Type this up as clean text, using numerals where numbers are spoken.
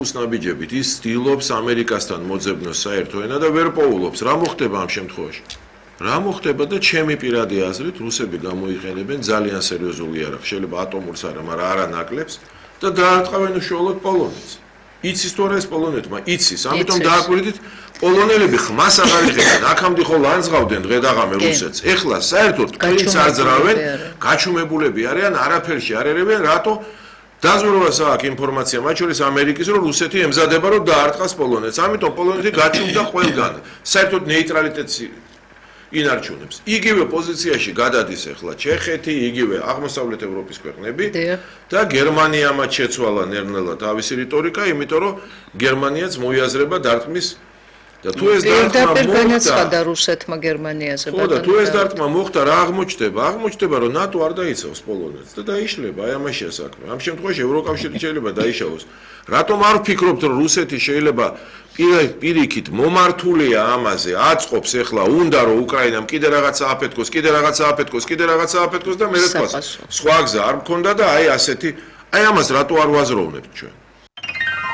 უსნაბიჯებით ის ცდილობს ამერიკასთან მოძებნოს საერთო ენა და ვერ პოულობს. რა მოხდება ამ შემთხვევაში? რა მოხდება და ჩემი პირადი აზრით რუსები გამოიყენებენ ძალიან სერიოზულ იარაღს, შეიძლება ატომურს არა, მაგრამ არანაკლებს და დაარტყავენ უშუალოდ პოლონეთს. იცის თუ არა ეს პოლონეთმა? იცის. ამიტომ დააკვირდით პოლონელები ხმას აღარ იღებენ. აქამდე ხოლმე ანძღავდნენ დღე-დაღამე რუსეთს. ეხლა საერთოდ კრილს არ ძრავენ, გაჩუმებულები არიან, არაფერში არ ერებენ, რატო? დაზვერვას აქვს ინფორმაცია მათ შორის ამერიკის, რომ რუსეთი ემზადება რომ დაარტყას პოლონეთს. ამიტომ პოლონეთი გაჩუმდა ყველგან. საერთოდ ნეიტრალიტეტს ინარჩუნებს. იგივე პოზიციაში გადადის ახლა ჩეხეთი, იგივე აღმოსავლეთ ევროპის ქვეყნები და გერმანიამაც შეცვალა ნერნელა თავისი რიტორიკა, იმიტომ რომ გერმანიაც მოიაზრება დარტყმის და თუ ეს დარტყმა განაცხადა რუსეთმა გერმანიაზე. ხო და თუ ეს დარტყმა მოხდა, რა აღმოჩნდება? აღმოჩნდება, რომ ნატო არ დაიცავს პოლონეთს და დაიშლება, აი ამაშია საქმე. ამ შემთხვევაში ევროკავშირი შეიძლება დაიშალოს. რატომ არ ვფიქრობთ, რომ რუსეთი შეიძლება პირიქით მომართულია ამაზე, აწყობს ახლა უნდა რომ უკრაინამ კიდე რაღაცა აფეთქოს, კიდე რაღაცა აფეთქოს, კიდე რაღაცა აფეთქოს და მე რა თქვა? სხვა გზა არ მქონდა და აი ასეთი, აი ამას რატო არ ვაზროვნებთ ჩვენ?